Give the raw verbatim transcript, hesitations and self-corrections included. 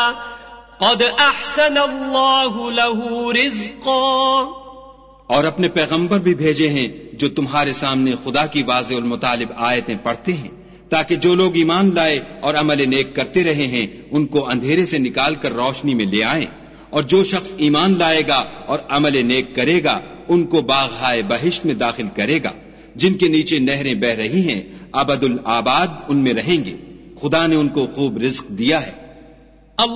क़द अहसनल्लाहु लहू रिज़्क़ा। और अपने पैगंबर भी भेजे हैं जो तुम्हारे सामने खुदा की वाज़ेह उल मुतालिब आयतें पढ़ते हैं, ताकि जो लोग ईमान लाए और अमल नेक करते रहे हैं उनको अंधेरे से निकाल कर रोशनी में ले आएं, और जो शख्स ईमान लाएगा और अमल नेक करेगा उनको बाग़-ए बहिश्त में दाखिल करेगा, जिनके नीचे नहरें बह रही हैं, अबदुल आबाद उनमें रहेंगे। खुदा ने उनको खूब रिज़्क़ दिया है।